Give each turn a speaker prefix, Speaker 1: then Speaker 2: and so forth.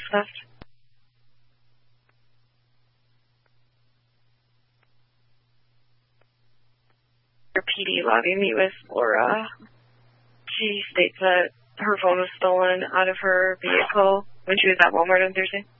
Speaker 1: theft? Your PD lobby meet with Laura. She states that her phone was stolen out of her vehicle when she was at Walmart on Thursday.